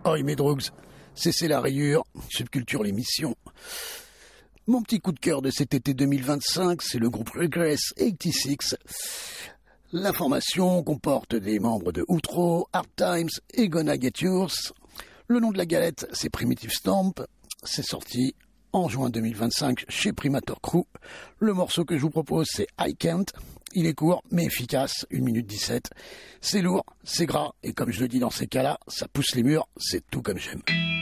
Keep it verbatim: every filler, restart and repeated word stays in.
Oh, mes drugs, cessez la rayure, Subculture l'émission. Mon petit coup de cœur de cet été deux mille vingt-cinq, c'est le groupe Regress quatre-vingt-six. La formation comporte des membres de Outro, Hard Times et Gonna Get Yours. Le nom de la galette, c'est Primitive Stomp. C'est sorti en juin deux mille vingt-cinq chez Primator Crew. Le morceau que je vous propose, c'est I Can't. Il est court, mais efficace, une minute dix-sept. C'est lourd, c'est gras, et comme je le dis dans ces cas-là, ça pousse les murs, c'est tout comme j'aime.